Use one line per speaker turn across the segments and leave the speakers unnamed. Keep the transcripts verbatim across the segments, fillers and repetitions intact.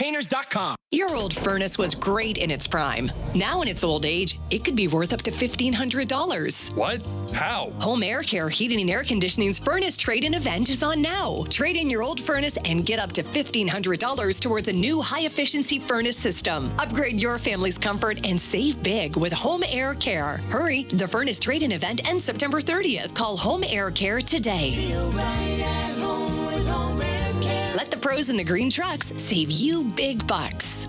painters dot com.
Your old furnace was great in its prime. Now in its old age, it could be worth up to fifteen hundred dollars.
What? How?
Home Air Care Heating and Air Conditioning's furnace trade-in event is on now. Trade in your old furnace and get up to fifteen hundred dollars towards a new high-efficiency furnace system. Upgrade your family's comfort and save big with Home Air Care. Hurry, the furnace trade-in event ends September thirtieth. Call Home Air Care today.
Feel right at home with Home Air Care.
Let the pros in the green trucks save you big bucks.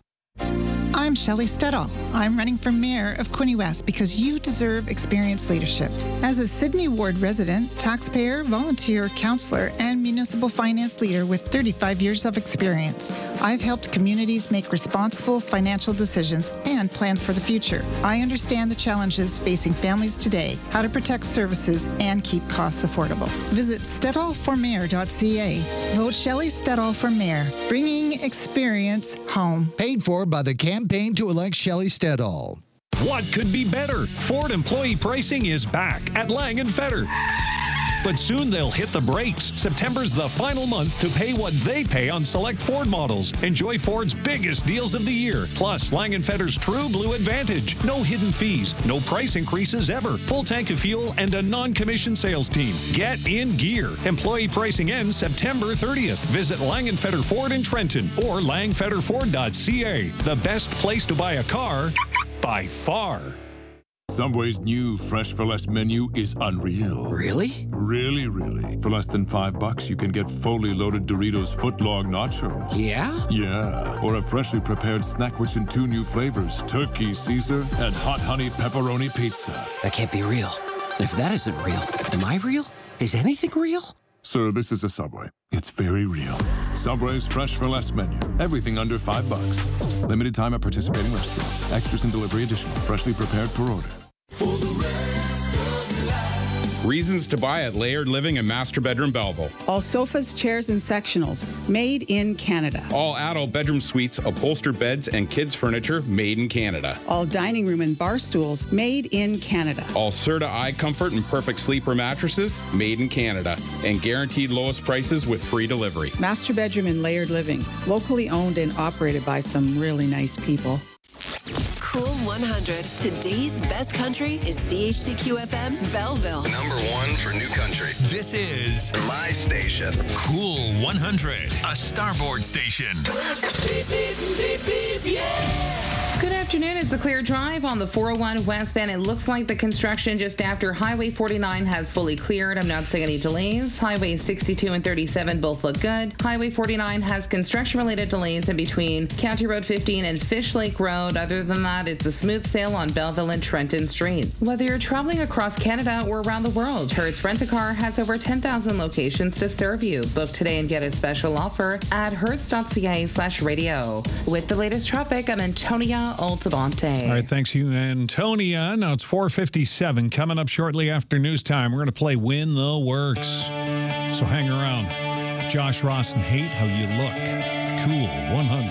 I'm Shelley Stettall. I'm running for mayor of Quinte West because you deserve experienced leadership. As a Sydney Ward resident, taxpayer, volunteer, counselor, and municipal finance leader with thirty-five years of experience, I've helped communities make responsible financial decisions and plan for the future. I understand the challenges facing families today, how to protect services, and keep costs affordable. Visit stettall for mayor dot c a. Vote Shelley Stettall for mayor, bringing experience home.
Paid for by the campaign to elect Shelley Stettall.
What could be better? Ford employee pricing is back at Lang and Feder. But soon they'll hit the brakes. September's the final month to pay what they pay on select Ford models. Enjoy Ford's biggest deals of the year. Plus, Lang and Feder's True Blue Advantage. No hidden fees, no price increases ever. Full tank of fuel and a non-commissioned sales team. Get in gear. Employee pricing ends September thirtieth. Visit Lang and Feder Ford in Trenton or lang feder ford dot c a. The best place to buy a car by far.
Subway's new Fresh for Less menu is unreal.
Really?
Really, really. For less than five bucks, you can get fully loaded Doritos footlong nachos.
Yeah?
Yeah. Or a freshly prepared snack which in two new flavors, turkey Caesar and hot honey pepperoni pizza.
That can't be real. And if that isn't real, am I real? Is anything real?
Sir, this is a Subway. It's very real. Subway's Fresh for Less menu. Everything under five bucks. Limited time at participating restaurants. Extras and delivery additional. Freshly prepared per order.
Reasons to buy at Layered Living and Master Bedroom Belleville.
All sofas, chairs, and sectionals made in Canada.
All adult bedroom suites, upholstered beds, and kids' furniture made in Canada.
All dining room and bar stools made in Canada.
All Serta Eye Comfort and Perfect Sleeper mattresses made in Canada. And guaranteed lowest prices with free delivery.
Master Bedroom and Layered Living. Locally owned and operated by some really nice people.
Cool one hundred. Today's best country is C H C Q F M Belleville.
Number one for new country.
This is
my station.
Cool one hundred, a Starboard station.
Beep, beep, beep, beep, yeah.
Good afternoon. It's a clear drive on the four oh one westbound. It looks like the construction just after Highway forty-nine has fully cleared. I'm not seeing any delays. Highway sixty-two and thirty-seven both look good. Highway forty-nine has construction-related delays in between County Road fifteen and Fish Lake Road. Other than that, it's a smooth sail on Belleville and Trenton Street. Whether you're traveling across Canada or around the world, Hertz Rent-A-Car has over ten thousand locations to serve you. Book today and get a special offer at hertz dot c a slash radio. With the latest traffic, I'm Antonia Altabonte.
All right, thanks you, Antonia. Now it's four fifty-seven. Coming up shortly after news time, we're going to play Win the Works. So hang around. Josh Ross and Hate How You Look. Cool one hundred.